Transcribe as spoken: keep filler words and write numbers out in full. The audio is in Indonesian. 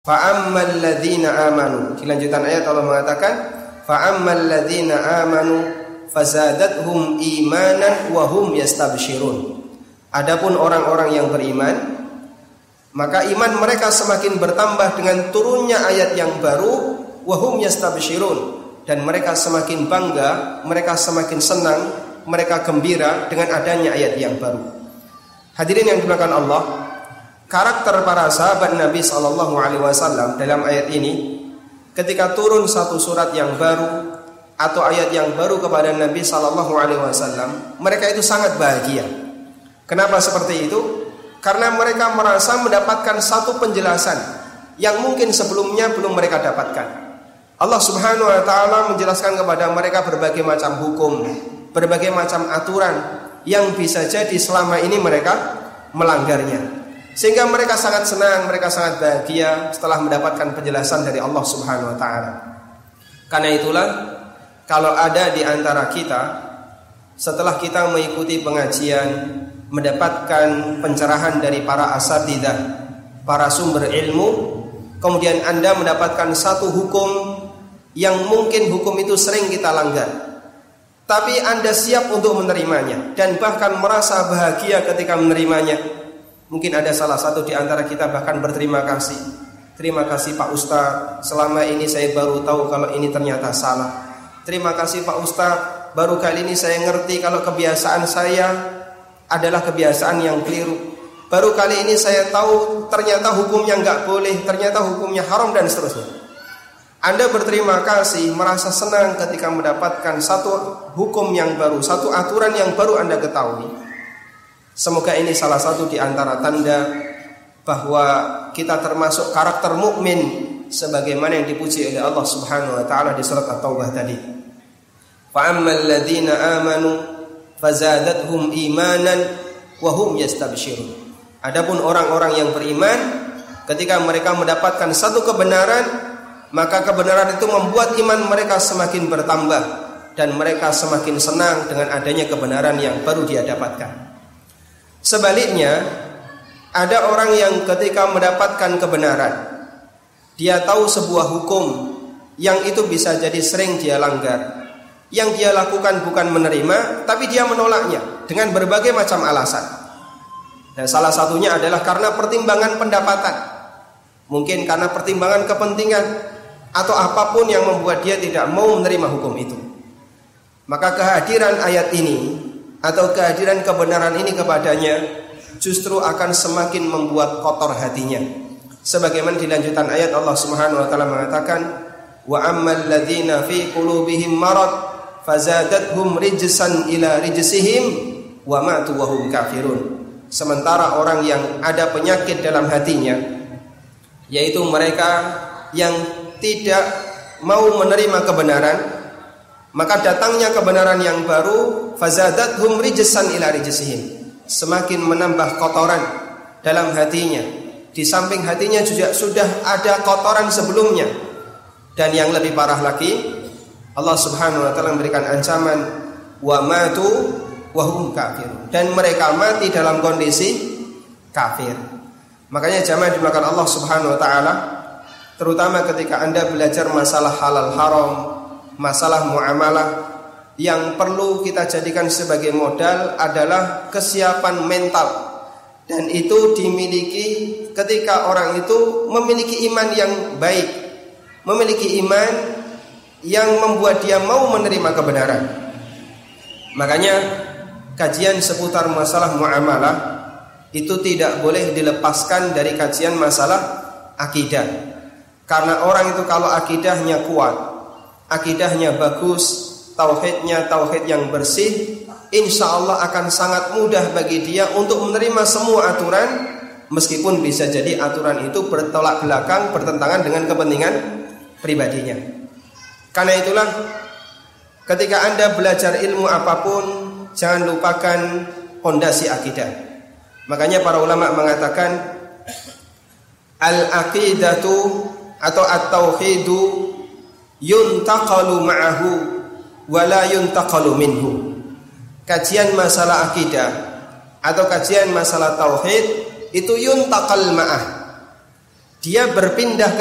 Fa'ammal ladzina amanu. Di lanjutan ayat Allah mengatakan, fa'ammal ladzina amanu fazadathum imanan wa hum yastabshirun. Adapun orang-orang yang beriman, maka iman mereka semakin bertambah dengan turunnya ayat yang baru, wa hum yastabshirun, dan mereka semakin bangga, mereka semakin senang, mereka gembira dengan adanya ayat yang baru. Hadirin yang dimuliakan Allah, karakter para sahabat Nabi sallallahu alaihi wasallam dalam ayat ini, ketika turun satu surat yang baru atau ayat yang baru kepada Nabi sallallahu alaihi wasallam, mereka itu sangat bahagia. Kenapa seperti itu? Karena mereka merasa mendapatkan satu penjelasan yang mungkin sebelumnya belum mereka dapatkan. Allah Subhanahu wa taala menjelaskan kepada mereka berbagai macam hukum, berbagai macam aturan yang bisa jadi selama ini mereka melanggarnya. Sehingga mereka sangat senang, mereka sangat bahagia setelah mendapatkan penjelasan dari Allah Subhanahu wa taala. Karena itulah, kalau ada di antara kita setelah kita mengikuti pengajian, mendapatkan pencerahan dari para asatidzah, para sumber ilmu, kemudian Anda mendapatkan satu hukum yang mungkin hukum itu sering kita langgar, tapi Anda siap untuk menerimanya dan bahkan merasa bahagia ketika menerimanya. Mungkin ada salah satu di antara kita bahkan berterima kasih. Terima kasih Pak Ustaz, selama ini saya baru tahu kalau ini ternyata salah. Terima kasih Pak Ustaz, baru kali ini saya ngerti kalau kebiasaan saya adalah kebiasaan yang keliru. Baru kali ini saya tahu ternyata hukumnya enggak boleh, ternyata hukumnya haram, dan seterusnya. Anda berterima kasih, merasa senang ketika mendapatkan satu hukum yang baru, satu aturan yang baru Anda ketahui. Semoga ini salah satu di antara tanda bahwa kita termasuk karakter mukmin sebagaimana yang dipuji oleh Allah Subhanahu wa taala di surat At-Taubah tadi. Fa ammal ladzina amanu fazadathum imanan wa hum yastabshirun. Adapun orang-orang yang beriman, ketika mereka mendapatkan satu kebenaran, maka kebenaran itu membuat iman mereka semakin bertambah dan mereka semakin senang dengan adanya kebenaran yang baru dia dapatkan. Sebaliknya, ada orang yang ketika mendapatkan kebenaran, dia tahu sebuah hukum yang itu bisa jadi sering dia langgar, yang dia lakukan bukan menerima, tapi dia menolaknya dengan berbagai macam alasan. Dan salah satunya adalah karena pertimbangan pendapatan, mungkin karena pertimbangan kepentingan, atau apapun yang membuat dia tidak mau menerima hukum itu. Maka kehadiran ayat ini atau kehadiran kebenaran ini kepadanya justru akan semakin membuat kotor hatinya. Sebagaimana di lanjutan ayat Allah Subhanahu wa taala mengatakan, wa ammal ladzina fi qulubihim marad fazadathum rijsan ila rijsihim wa matu wa hum kafirun. Sementara orang yang ada penyakit dalam hatinya, yaitu mereka yang tidak mau menerima kebenaran, maka datangnya kebenaran yang baru, fazadathum rijsan ila rijsihim, semakin menambah kotoran dalam hatinya. Di samping hatinya juga sudah ada kotoran sebelumnya. Dan yang lebih parah lagi, Allah Subhanahu wa taala memberikan ancaman, wa matu wa hum kafir, dan mereka mati dalam kondisi kafir. Makanya jamaah dimuliakan Allah Subhanahu wa taala, terutama ketika Anda belajar masalah halal haram, masalah muamalah, yang perlu kita jadikan sebagai modal adalah kesiapan mental. Dan itu dimiliki ketika orang itu memiliki iman yang baik, memiliki iman yang membuat dia mau menerima kebenaran. Makanya kajian seputar masalah muamalah itu tidak boleh dilepaskan dari kajian masalah akidah. Karena orang itu kalau akidahnya kuat, akidahnya bagus, tauhidnya tauhid yang bersih, insya Allah akan sangat mudah bagi dia untuk menerima semua aturan, meskipun bisa jadi aturan itu bertolak belakang, bertentangan dengan kepentingan pribadinya. Karena itulah, ketika Anda belajar ilmu apapun, jangan lupakan pondasi akidah. Makanya para ulama mengatakan, al-aqidatu atau at-tauhidu yuntaqalu ma'ahu wa la yuntaqalu minhu. Kajian masalah akidah atau kajian masalah tauhid itu yuntaqal ma'ah, dia berpindah ke